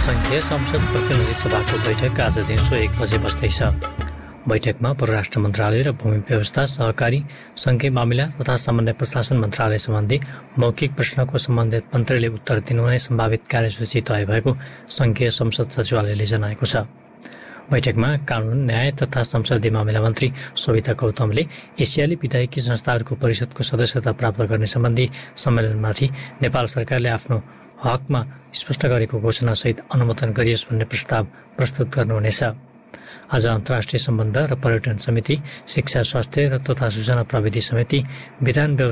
संघीय संसद प्रतिनिधि सभाको बैठक आज दिउँसो 1 बजे बस्दैछ। बैठकमा परराष्ट्र मन्त्रालय र भूमि व्यवस्था, सहकारी, सङ्घीय मामिला तथा सामान्य प्रशासन मन्त्रालय सम्बन्धी मौखिक प्रश्नको सम्बन्धित मन्त्रीले उत्तर दिनुहुने सम्भावित कार्यसूची तय भएको संघीय संसद सचिवालयले जनाएको छ। बैठकमा कानुन, न्याय तथा संसदीय मामिला मन्त्री शोभिता गौतमले एसियाली विधायकी संस्थाहरूको परिषदको सदस्यता प्राप्त गर्ने सम्बन्धी सम्मेलनमाथि नेपाल सरकारले आफ्नो हकमा स्पष्ट गरेको घोषणासहित अनुमोदन गरियोस् भन्ने प्रस्ताव प्रस्तुत गर्नुहुनेछ। आज अन्तर्राष्ट्रिय सम्बन्ध र पर्यटन समिति, शिक्षा, स्वास्थ्य तथा सूचना प्रविधि समिति, विधान